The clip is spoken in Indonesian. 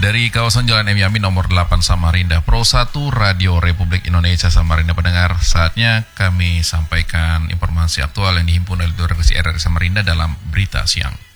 Dari kawasan Jalan M. Yamin nomor 8 Samarinda, Pro 1 Radio Republik Indonesia Samarinda pendengar. Saatnya kami sampaikan informasi aktual yang dihimpun oleh redaksi RRI Samarinda dalam Berita Siang.